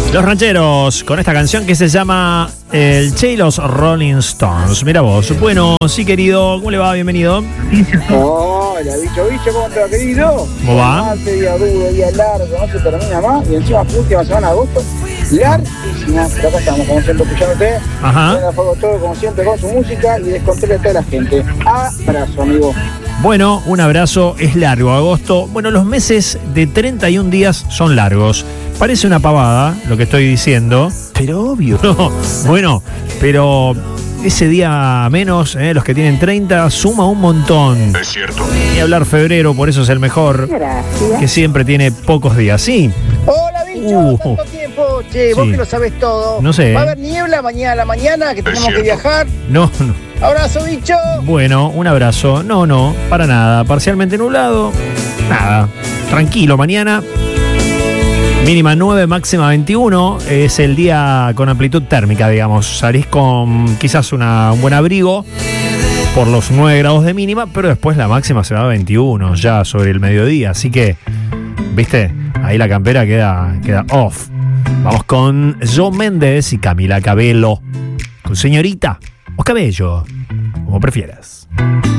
Los Rancheros, con esta canción que se llama El Che y los Rolling Stones. Mira vos. Bueno, sí, querido, ¿cómo le va? Bienvenido. Hola, bicho, ¿cómo te va, querido? ¿Cómo va? Hace día duro, día largo, no se termina más. Y encima, última semana de agosto, larguísima. Pero acá estamos, como siempre, escuchándote. Ajá. Poniendo a fuego todo, como siempre, con su música y descontrol a toda la gente. Abrazo, amigo. Bueno, un abrazo. Es largo, agosto. Bueno, los meses de 31 días son largos. Parece una pavada lo que estoy diciendo. Pero obvio. No, bueno, pero ese día menos, los que tienen 30, suma un montón. Es cierto. Ni hablar febrero, por eso es el mejor. Gracias. Que siempre tiene pocos días. Sí, Hola, bicho, tanto tiempo. Che, vos Sí. que lo sabés todo. No sé. Va a haber niebla mañana a la mañana, que tenemos que viajar. no. Abrazo, bicho. Bueno, un abrazo. No, para nada. Parcialmente nublado. Nada. Tranquilo, mañana. Mínima 9, máxima 21. Es el día con amplitud térmica, digamos. Salís con quizás un buen abrigo por los 9 grados de mínima, pero después la máxima se va a 21 ya sobre el mediodía. Así que, ¿viste? Ahí la campera queda off. Vamos con Shawn Mendes y Camila Cabello. Con señorita o cabello, como prefieras.